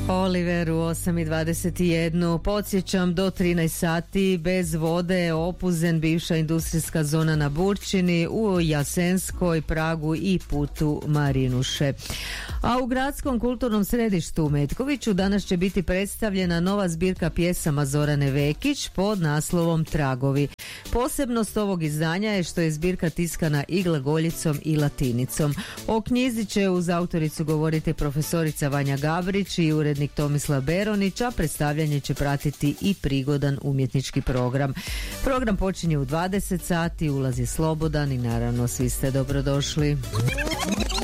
Oliver u 8:21. Podsjećam, do 13 sati bez vode Opuzen, bivša industrijska zona na Burčini, u Jasenskoj, Pragu i putu Marinuše. A u gradskom kulturnom središtu u Metkoviću danas će biti predstavljena nova zbirka pjesama Zorane Vekić pod naslovom Tragovi. Posebnost ovog izdanja je što je zbirka tiskana i glagoljicom i latinicom. O knjizi će uz autoricu govoriti profesorica Vanja Gabrić i urednik Tomislav Beronić, a predstavljanje će pratiti i prigodan umjetnički program. Program počinje u 20 sati, ulaz je slobodan i naravno svi ste dobrodošli.